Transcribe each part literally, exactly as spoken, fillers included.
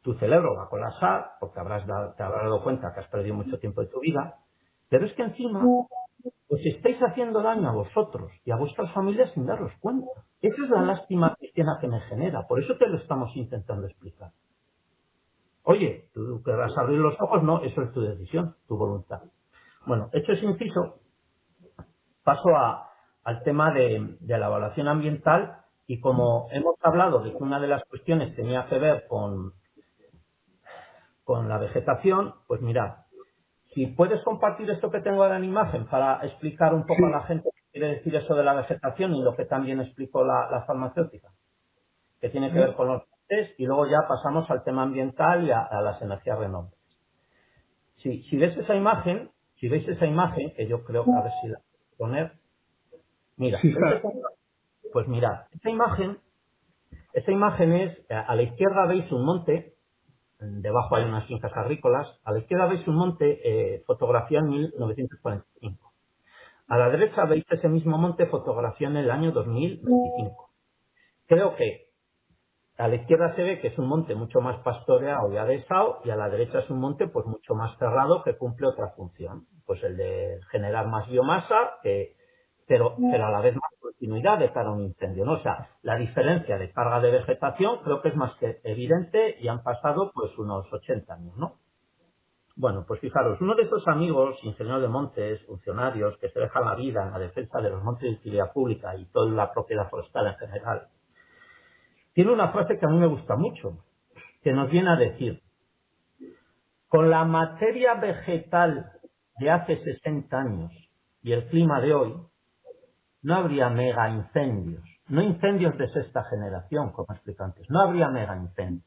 tu cerebro va a colapsar porque habrás dado, te habrás dado cuenta que has perdido mucho tiempo de tu vida, pero es que encima os estáis haciendo daño a vosotros y a vuestras familias sin daros cuenta. Esa es la lástima cristiana que me genera, por eso te lo estamos intentando explicar. Oye, tú que vas a abrir los ojos, no, eso es tu decisión, tu voluntad. Bueno, hecho ese inciso, paso a, al tema de, de la evaluación ambiental y como hemos hablado de que una de las cuestiones tenía que ver con, con la vegetación, pues mirad, si puedes compartir esto que tengo ahora en imagen para explicar un poco a la Sí, gente qué quiere decir eso de la vegetación y lo que también explicó la, la farmacéutica, que tiene que ver ¿eh? con los montes, y luego ya pasamos al tema ambiental y a, a las energías renovables. Si, si ves esa imagen, si veis esa imagen, que yo creo que a ver si la puedo poner, mira, ¿veis Fija, esa imagen? Pues mirad, esa imagen, esa imagen es, a la izquierda veis un monte, debajo hay unas fincas agrícolas, a la izquierda veis un monte eh, fotografiado en mil novecientos cuarenta y cinco. A la derecha veis ese mismo monte fotografiado en el año dos mil veinticinco. Creo que a la izquierda se ve que es un monte mucho más pastoreado y adhesado, y a la derecha es un monte pues mucho más cerrado que cumple otra función, pues el de generar más biomasa, que, pero, pero a la vez más continuidad de cara a un incendio, ¿no? O sea, la diferencia de carga de vegetación creo que es más que evidente y han pasado pues unos ochenta años, ¿no? Bueno, pues fijaros, uno de esos amigos, ingenieros de montes, funcionarios, que se dejan la vida en la defensa de los montes de utilidad pública y toda la propiedad forestal en general, tiene una frase que a mí me gusta mucho, que nos viene a decir: con la materia vegetal de hace sesenta años y el clima de hoy, no habría mega incendios, no incendios de sexta generación, como expliqué antes, no habría mega incendios.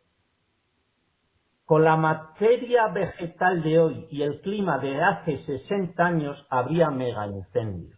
Con la materia vegetal de hoy y el clima de hace sesenta años habría mega incendios.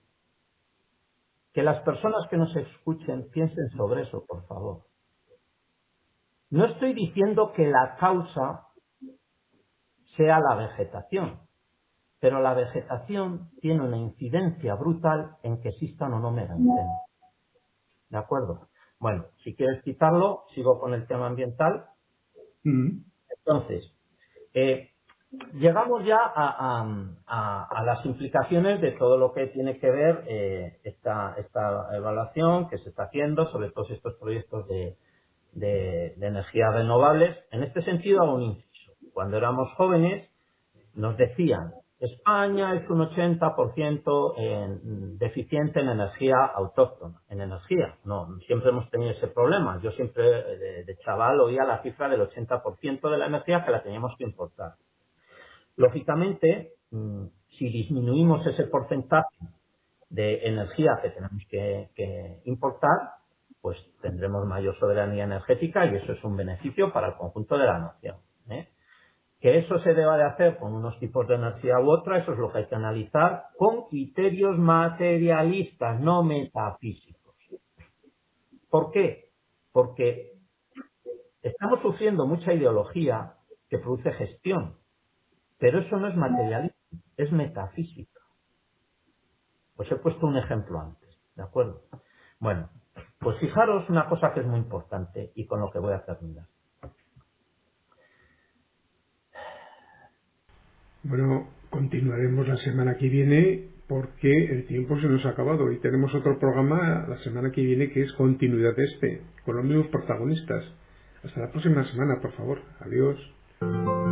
Que las personas que nos escuchen piensen sobre eso, por favor. No estoy diciendo que la causa sea la vegetación, pero la vegetación tiene una incidencia brutal en que existan o no megaincendios. ¿De acuerdo? Bueno, si quieres quitarlo, sigo con el tema ambiental. mm, Entonces, eh, llegamos ya a, a- a- a las implicaciones de todo lo que tiene que ver eh, esta, esta evaluación que se está haciendo sobre todos estos proyectos de, de- de energías renovables. En este sentido, hago un inciso. Cuando éramos jóvenes, nos decían: España es un ochenta por ciento en- deficiente en energía autóctona, en energía. No, siempre hemos tenido ese problema. Yo siempre eh, de, de chaval oía la cifra del ochenta por ciento de la energía que la teníamos que importar. Lógicamente, mm, si disminuimos ese porcentaje de energía que tenemos que, que importar, pues tendremos mayor soberanía energética y eso es un beneficio para el conjunto de la nación, ¿eh? Que eso se deba de hacer con unos tipos de energía u otra, eso es lo que hay que analizar con criterios materialistas, no metafísicos. ¿Por qué? Porque estamos sufriendo mucha ideología que produce gestión, pero eso no es materialista, es metafísica. Pues he puesto un ejemplo antes, ¿de acuerdo? Bueno, pues fijaros una cosa que es muy importante y con lo que voy a terminar. bueno, continuaremos la semana que viene porque el tiempo se nos ha acabado y tenemos otro programa la semana que viene que es continuidad de este, con los mismos protagonistas. Hasta la próxima semana, por favor. Adiós.